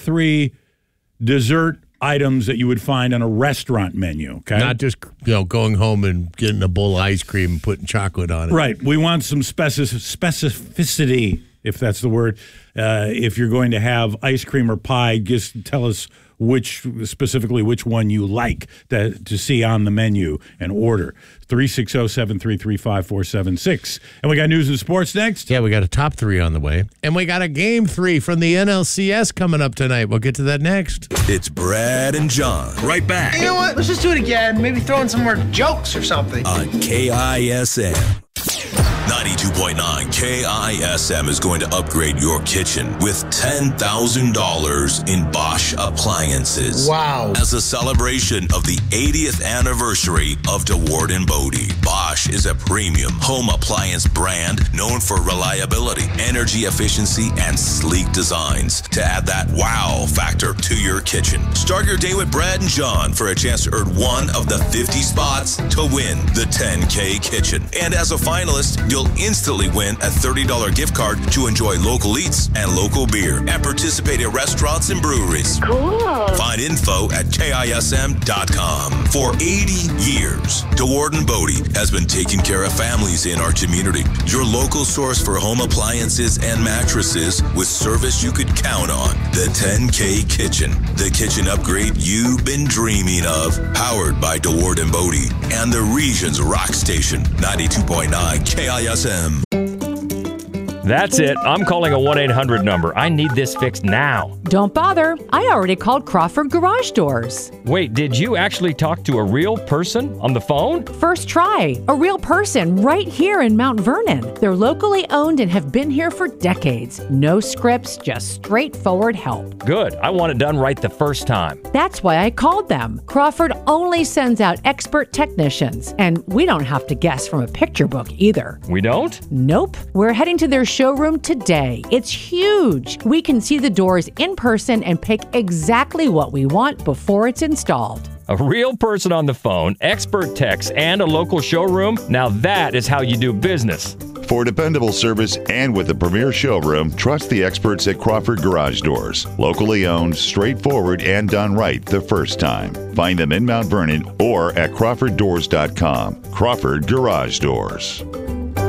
3 dessert items that you would find on a restaurant menu, okay? Not just, going home and getting a bowl of ice cream and putting chocolate on it. Right. We want some specificity, if that's the word. If you're going to have ice cream or pie, just tell us specifically which one you like to see on the menu and order. 360-733-5476. And we got news and sports next. Yeah, we got a top 3 on the way. And we got a game 3 from the NLCS coming up tonight. We'll get to that next. It's Brad and John. Right back. You know what? Let's just do it again. Maybe throw in some more jokes or something. On KISM. 92.9 KISM is going to upgrade your kitchen with $10,000 in Bosch appliances. Wow. As a celebration of the 80th anniversary of DeWard & Bodie, Bosch is a premium home appliance brand known for reliability, energy efficiency, and sleek designs to add that wow factor to your kitchen. Start your day with Brad and John for a chance to earn one of the 50 spots to win the 10K kitchen. And as a finalist, you'll instantly win a $30 gift card to enjoy local eats and local beer and participate in restaurants and breweries. Cool. Find info at KISM.com. For 80 years, DeWard & Bodie has been taking care of families in our community. Your local source for home appliances and mattresses with service you could count on. The 10K Kitchen. The kitchen upgrade you've been dreaming of. Powered by DeWard & Bodie and the region's rock station, 92.9 KISM. That's it. I'm calling a 1-800 number. I need this fixed now. Don't bother. I already called Crawford Garage Doors. Wait, did you actually talk to a real person on the phone? First try. A real person right here in Mount Vernon. They're locally owned and have been here for decades. No scripts, just straightforward help. Good. I want it done right the first time. That's why I called them. Crawford only sends out expert technicians, and we don't have to guess from a picture book either. We don't? Nope. We're heading to their showroom today. It's huge. We can see the doors in person and pick exactly what we want before it's installed. A real person on the phone, expert techs, and a local showroom? Now that is how you do business. For dependable service and with a premier showroom, trust the experts at Crawford Garage Doors. Locally owned, straightforward, and done right the first time. Find them in Mount Vernon or at crawforddoors.com. Crawford Garage Doors.